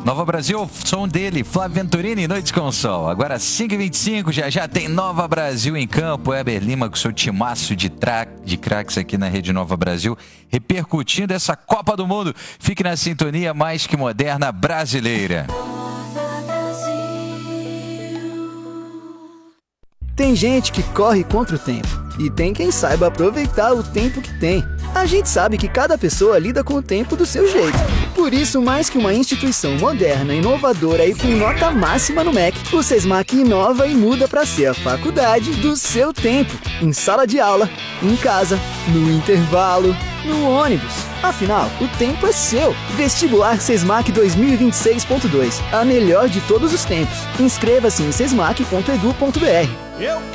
Nova Brasil, som dele, Flávio Venturini, Noites com Sol. Agora 5h25, já tem Nova Brasil em campo. Heber Lima com seu timaço de craques aqui na Rede Nova Brasil, repercutindo essa Copa do Mundo. Fique na sintonia mais que moderna brasileira. Tem gente que corre contra o tempo e tem quem saiba aproveitar o tempo que tem. A gente sabe que cada pessoa lida com o tempo do seu jeito. Por isso, mais que uma instituição moderna, inovadora e com nota máxima no MEC, o Sesmac inova e muda para ser a faculdade do seu tempo. Em sala de aula, em casa, no intervalo, no ônibus. Afinal, o tempo é seu. Vestibular Sesmac 2026.2, a melhor de todos os tempos. Inscreva-se em sesmac.edu.br.